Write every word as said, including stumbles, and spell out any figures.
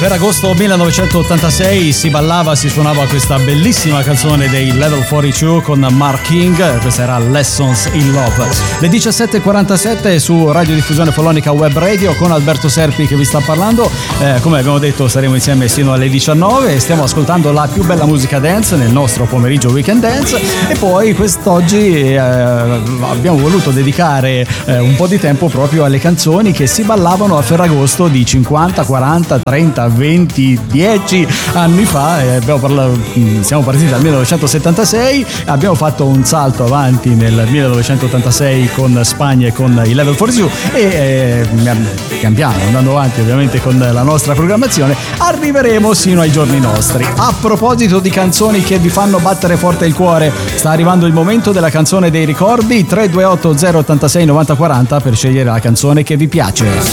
Ferragosto millenovecentottantasei si ballava, si suonava questa bellissima canzone dei Level quarantadue con Mark King, questa era Lessons in Love. Le diciassette e quarantasette su Radiodiffusione Follonica Web Radio con Alberto Serpi che vi sta parlando. Eh, come abbiamo detto saremo insieme fino alle diciannove e stiamo ascoltando la più bella musica dance nel nostro pomeriggio Weekend Dance, e poi quest'oggi eh, abbiamo voluto dedicare eh, un po' di tempo proprio alle canzoni che si ballavano a Ferragosto di cinquanta, quaranta, trenta, venti, dieci anni fa. Eh, abbiamo parlato, siamo partiti dal millenovecentosettantasei, abbiamo fatto un salto avanti nel millenovecentottantasei con Spagna e con i Level quarantadue e eh, pian piano, andando avanti ovviamente con la nostra programmazione, arriveremo sino ai giorni nostri. A proposito di canzoni che vi fanno battere forte il cuore, sta arrivando il momento della canzone dei ricordi. Tre due otto zero ottantasei novanta quaranta per scegliere la canzone che vi piace.